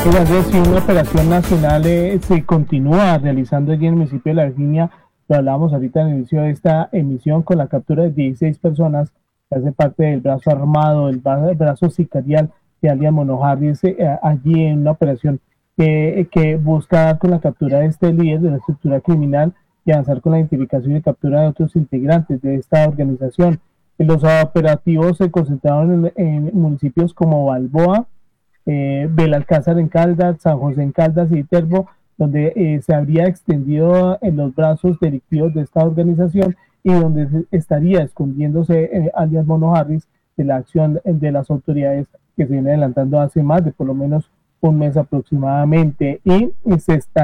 Andrés, sí, una operación nacional se continúa realizando allí en el municipio de La Virginia. Lo hablábamos ahorita al inicio de esta emisión con la captura de 16 personas que hacen parte del brazo armado, el brazo sicarial de alias Mono Harris, allí en una operación que busca dar con la captura de este líder de la estructura criminal y avanzar con la identificación y captura de otros integrantes de esta organización. Los operativos se concentraron en municipios como Balboa, Belalcázar en Caldas, San José en Caldas y Viterbo, donde se habría extendido en los brazos delictivos de esta organización y donde estaría escondiéndose alias Mono Harris de la acción de las autoridades que se viene adelantando hace más de por lo menos un mes aproximadamente y se está